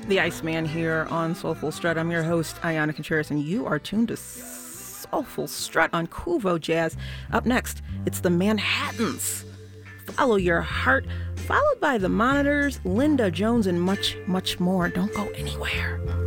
The Iceman here on Soulful Strut. I'm your host, Ayana Contreras, and you are tuned to Soulful Strut on Kuvo Jazz. Up next, it's the Manhattans. Follow Your Heart, followed by the Monitors, Linda Jones, and much, much more. Don't go anywhere.